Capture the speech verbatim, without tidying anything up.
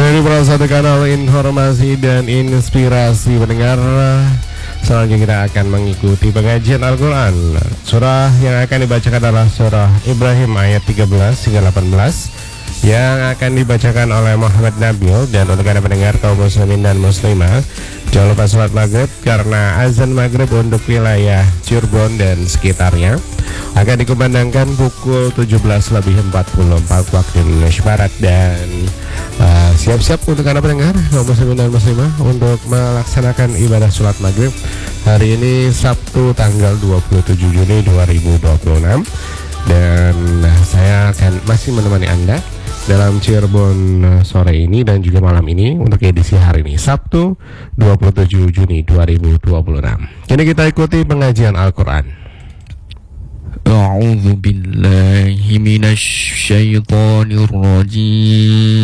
Ini adalah satu kanal informasi dan inspirasi pendengar. Selanjutnya kita akan mengikuti pengajian Al-Quran. Surah yang akan dibacakan adalah surah Ibrahim ayat tiga belas hingga delapan belas, yang akan dibacakan oleh Muhammad Nabil. Dan untuk anda pendengar kaum muslimin dan muslimah, jangan lupa sholat maghrib, karena azan maghrib untuk wilayah Cirebon dan sekitarnya akan dikumandangkan pukul tujuh belas lebih empat puluh empat waktu Indonesia Barat. Dan uh, siap-siap untuk anda pendengar kaum muslimin dan muslimah untuk melaksanakan ibadah sholat maghrib hari ini Sabtu tanggal dua puluh tujuh Juni dua ribu dua puluh enam. Dan uh, saya akan masih menemani anda dalam Cirebon sore ini dan juga malam ini untuk edisi hari ini Sabtu dua puluh tujuh Juni dua ribu dua puluh enam. Kini kita ikuti pengajian Al-Quran. A'udzu billahi minasy syaithanir rajim.